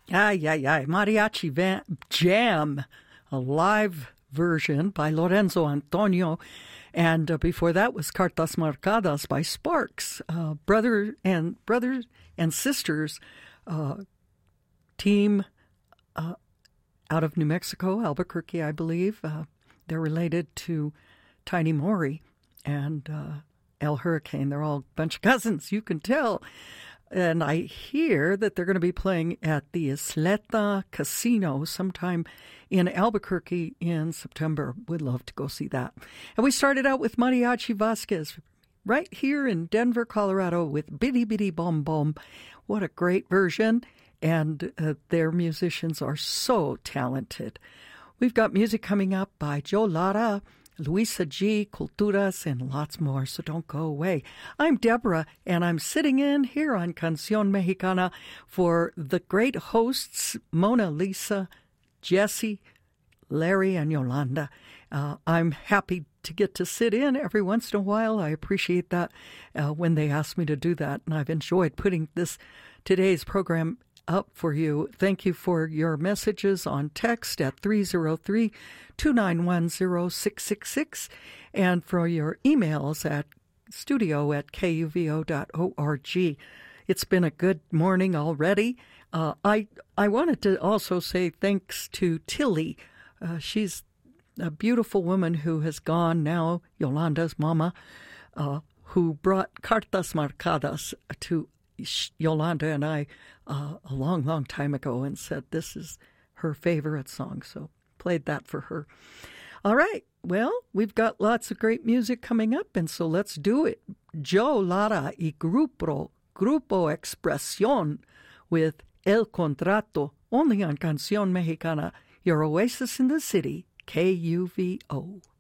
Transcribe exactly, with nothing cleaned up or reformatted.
Ay, ay, ay. Mariachi Van- Jam, a live version by Lorenzo Antonio. And uh, before that was Cartas Marcadas by Sparks. Uh, brother and brothers and sisters uh, team uh, out of New Mexico, Albuquerque, I believe. Uh, they're related to Tiny Maury and uh, El Hurricane. They're all a bunch of cousins, you can tell. And I hear that they're going to be playing at the Isleta Casino sometime in Albuquerque in September. Would love to go see that. And we started out with Mariachi Vasquez right here in Denver, Colorado with Bitty Bitty Bom Bom. What a great version. And uh, their musicians are so talented. We've got music coming up by Joe Lara, Luisa G, Culturas, and lots more, so don't go away. I'm Deborah, and I'm sitting in here on Canción Mexicana for the great hosts, Mona Lisa, Jesse, Larry, and Yolanda. Uh, I'm happy to get to sit in every once in a while. I appreciate that uh, when they ask me to do that, and I've enjoyed putting this today's program up for you. Thank you for your messages on text at three oh three, two nine one, oh six six six and for your emails at studio at k u v o dot org. It's been a good morning already. Uh, I I wanted to also say thanks to Tilly. Uh, she's a beautiful woman who has gone now, Yolanda's mama, uh, who brought Cartas Marcadas to Yolanda and I uh, a long, long time ago and said this is her favorite song, so played that for her. All right, well, we've got lots of great music coming up, and so let's do it. Joe Lara y Grupo, Grupo Expresión with El Contrato, only on Canción Mexicana, your oasis in the city, K U V O.